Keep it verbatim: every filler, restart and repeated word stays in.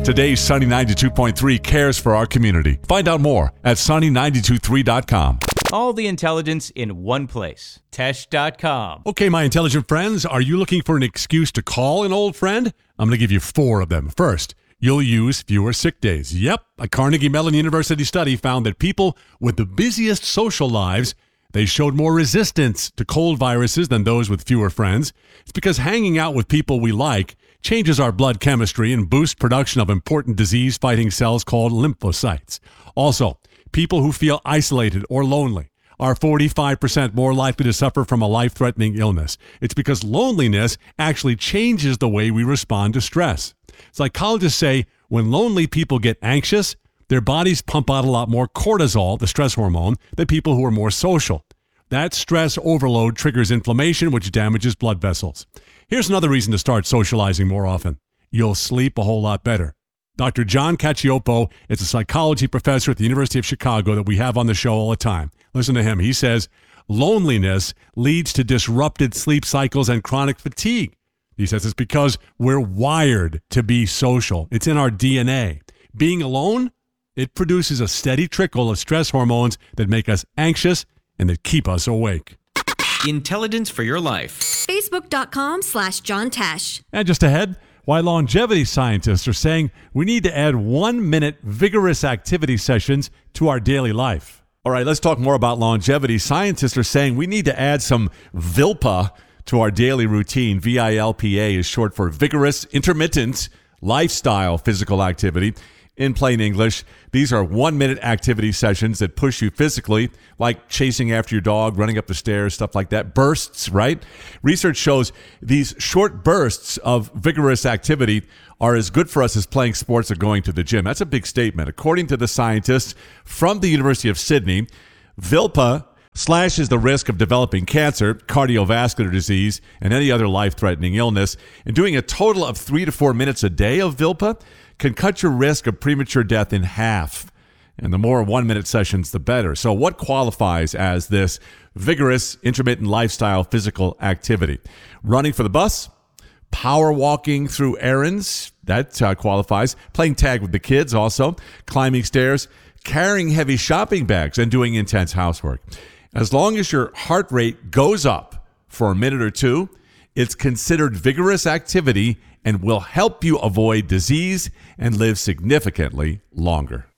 Today's Sunny ninety-two point three cares for our community. Find out more at sunny nine two three dot com. All the intelligence in one place. Tesh dot com. Okay, my intelligent friends, are you looking for an excuse to call an old friend? I'm going to give you four of them. First, you'll use fewer sick days. Yep, a Carnegie Mellon University study found that people with the busiest social lives, they showed more resistance to cold viruses than those with fewer friends. It's because hanging out with people we like changes our blood chemistry and boosts production of important disease-fighting cells called lymphocytes. Also, people who feel isolated or lonely are forty-five percent more likely to suffer from a life-threatening illness. It's because loneliness actually changes the way we respond to stress. Psychologists say when lonely people get anxious, their bodies pump out a lot more cortisol, the stress hormone, than people who are more social. That stress overload triggers inflammation, which damages blood vessels. Here's another reason to start socializing more often. You'll sleep a whole lot better. Doctor John Cacioppo is a psychology professor at the University of Chicago that we have on the show all the time. Listen to him. He says, loneliness leads to disrupted sleep cycles and chronic fatigue. He says it's because we're wired to be social. It's in our D N A. Being alone, it produces a steady trickle of stress hormones that make us anxious and that keep us awake. Intelligence for your life. Facebook.com slash John Tesh. And just ahead, why longevity scientists are saying we need to add one-minute vigorous activity sessions to our daily life. All right, let's talk more about longevity. Scientists are saying we need to add some VILPA to our daily routine. V I L P A is short for vigorous, intermittent lifestyle physical activity. In plain English, these are one-minute activity sessions that push you physically, like chasing after your dog, running up the stairs, stuff like that. Bursts, right? Research shows these short bursts of vigorous activity are as good for us as playing sports or going to the gym. That's a big statement. According to the scientists from the University of Sydney, VILPA slashes the risk of developing cancer, cardiovascular disease, and any other life-threatening illness. And doing a total of three to four minutes a day of VILPA can cut your risk of premature death in half. And the more one-minute sessions, the better. So what qualifies as this vigorous, intermittent lifestyle physical activity? Running for the bus, power walking through errands, that uh, qualifies. Playing tag with the kids also. Climbing stairs, carrying heavy shopping bags, and doing intense housework. As long as your heart rate goes up for a minute or two, it's considered vigorous activity and will help you avoid disease and live significantly longer.